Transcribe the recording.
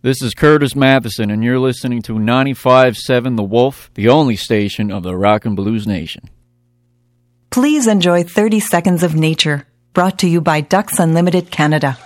This is Curtis Matheson, and you're listening to 95.7 The Wolf, the only station of the Rock and Blues Nation. Please enjoy 30 Seconds of Nature, brought to you by Ducks Unlimited Canada.